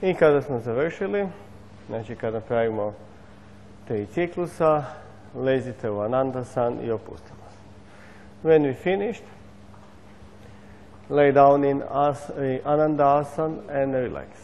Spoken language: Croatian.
I kada smo završili, znači kada napravimo 3 ciklusa, lezite u Anandasan i opustimo se. When we finished, lay down in Anandasan and relax.